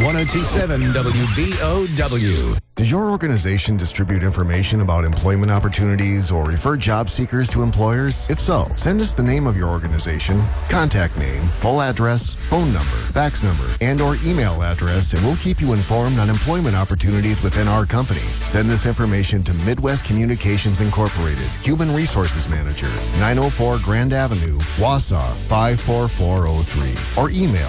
102.7 WBOW. Does your organization distribute information about employment opportunities or refer job seekers to employers? If so, send us the name of your organization, contact name, full address, phone number, fax number, and or email address, and we'll keep you informed on employment opportunities within our company. Send this information to Midwest Communications Incorporated, Human Resources Manager, 904 Grand Avenue, Wausau 54403, or email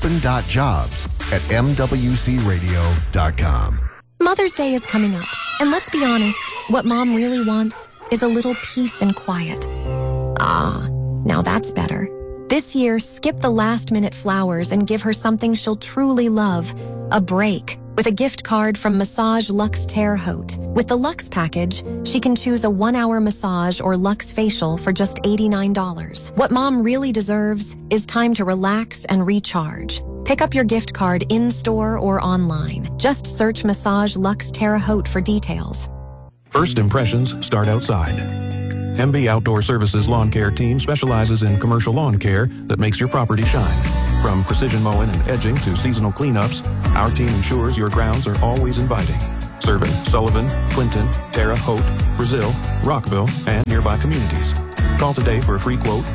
open.jobs@mwcradio.com. Mother's Day is coming up, and let's be honest, what Mom really wants is a little peace and quiet. Ah, now that's better. This year, skip the last-minute flowers and give her something she'll truly love, a break, with a gift card from Massage Luxe Terre Haute. With the Luxe package, she can choose a 1-hour massage or Luxe facial for just $89. What Mom really deserves is time to relax and recharge. Pick up your gift card in-store or online. Just search Massage Luxe Terre Haute for details. First impressions start outside. MB Outdoor Services Lawn Care Team specializes in commercial lawn care that makes your property shine. From precision mowing and edging to seasonal cleanups, our team ensures your grounds are always inviting. Serving Sullivan, Clinton, Terre Haute, Brazil, Rockville, and nearby communities. Call today for a free quote,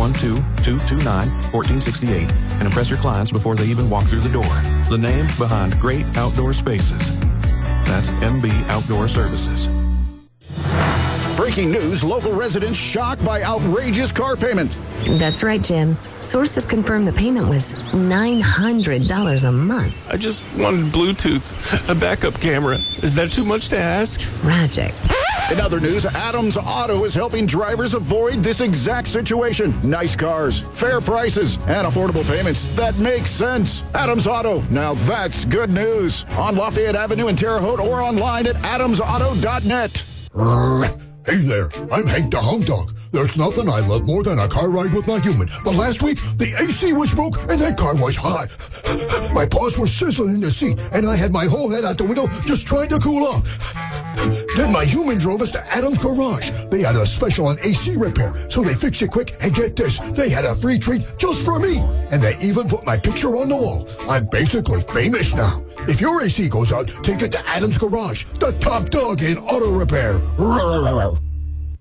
812-229-1468, and impress your clients before they even walk through the door. The name behind great outdoor spaces. That's MB Outdoor Services. Breaking news, local residents shocked by outrageous car payment. That's right, Jim. Sources confirm the payment was $900 a month. I just wanted Bluetooth, a backup camera. Is that too much to ask? Tragic. In other news, Adams Auto is helping drivers avoid this exact situation. Nice cars, fair prices, and affordable payments that make sense. Adams Auto, now that's good news. On Lafayette Avenue in Terre Haute or online at adamsauto.net. Hey there, I'm Hank the Hound Dog. There's nothing I love more than a car ride with my human. But last week, the AC was broke and that car was hot. My paws were sizzling in the seat, and I had my whole head out the window just trying to cool off. Then my human drove us to Adams Garage. They had a special on AC repair, so they fixed it quick, and get this, they had a free treat just for me. And they even put my picture on the wall. I'm basically famous now. If your AC goes out, take it to Adams Garage, the top dog in auto repair.